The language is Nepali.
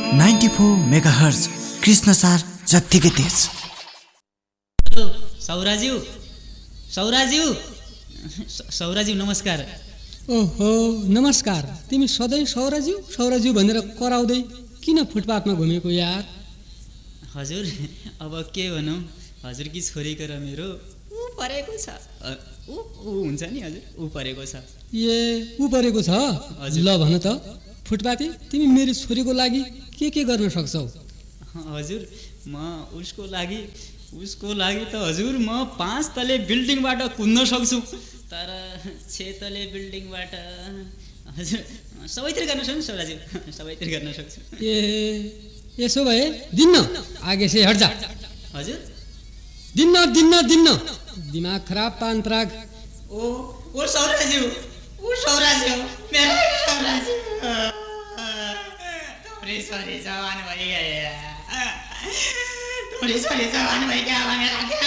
94 मेगाहर्ज कृष्णसार जत्तिकै तेज। हेलो सौराज्यू सौराज्यू नमस्कार। ओहो नमस्कार। तिमी सधैँ सौराज्यू भनेर कराउँदै किन फुटपाथमा घुमेको यार? हजुर अब के भनौँ, हजुर कि छोरीको र मेरो ऊ परेको छ। ऊ हुन्छ नि हजुर, ऊ परेको छ। ए ऊ परेको छ? हजुर। ल भन त फुटपाथी, तिमी मेरो छोरीको लागि के गर्न सक्छौ? हजुर म उसको लागि त हजुर म 5 तले बिल्डिङबाट कुद्न सक्छु, तर 6 तले बिल्डिङबाट हजुर सबैतिर गर्न सक्छु सौराज्यू, सबैतिर गर्न सक्छु। ए यसो भए दिन्न, आगे से हट जा। हजुर दिन्न दिमाग खराब पान्तराग। ओ सौराज्यू मेरो सौराज्यू थोड़ी सॉरी जवान भई गए, थोड़ी सॉरी जवान भई क्या भनेर